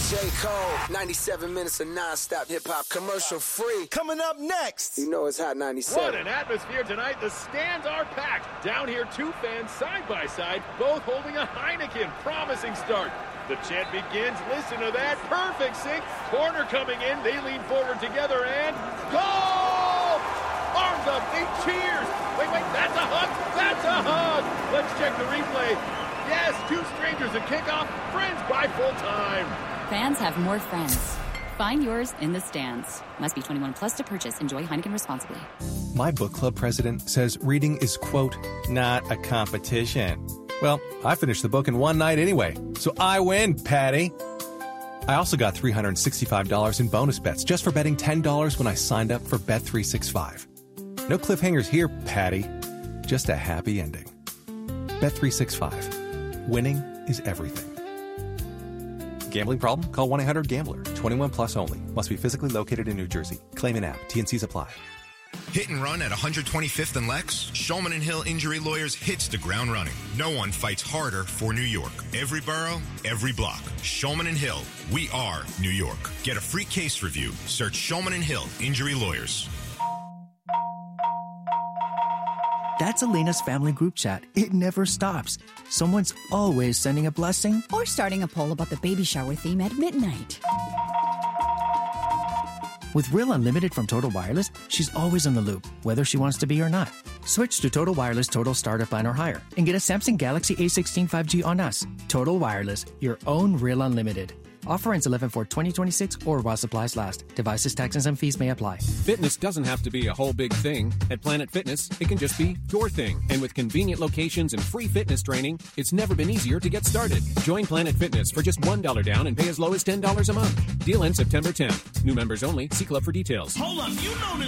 J. Cole, 97 minutes of non-stop hip-hop, commercial free. Coming up next. You know it's Hot 97. What an atmosphere tonight. The stands are packed. Down here, two fans side by side, both holding a Heineken. Promising start. The chant begins. Listen to that. Perfect sync. Corner coming in. They lean forward together and goal! Arms up. They cheers. Wait, that's a hug. That's a hug. Let's check the replay. Yes, two strangers at kickoff. Friends by full time. Fans have more friends. Find yours in the stands. Must be 21 plus to purchase. Enjoy Heineken responsibly. My book club president says reading is, quote, not a competition. Well, I finished the book in one night anyway, so I win, Patty. I also got $365 in bonus bets just for betting $10 when I signed up for Bet365. No cliffhangers here, Patty. Just a happy ending. Bet365. Winning is everything. Gambling problem? Call 1-800-GAMBLER. 21 plus only. Must be physically located in New Jersey. Claim and app. T&Cs apply. Hit and run at 125th and Lex? Shulman and Hill Injury Lawyers hits the ground running. No one fights harder for New York. Every borough, every block. Shulman and Hill. We are New York. Get a free case review. Search Shulman and Hill Injury Lawyers. That's Elena's family group chat. It never stops. Someone's always sending a blessing or starting a poll about the baby shower theme at midnight. With Real Unlimited from Total Wireless, she's always in the loop, whether she wants to be or not. Switch to Total Wireless Total Starter Plan or higher and get a Samsung Galaxy A16 5G on us. Total Wireless, your own Real Unlimited. Offer ends 11/4/2026 or while supplies last. Devices, taxes, and fees may apply. Fitness doesn't have to be a whole big thing. At Planet Fitness, it can just be your thing. And with convenient locations and free fitness training, it's never been easier to get started. Join Planet Fitness for just $1 down and pay as low as $10 a month. Deal ends September 10th. New members only. See club for details. Hold on, you know this.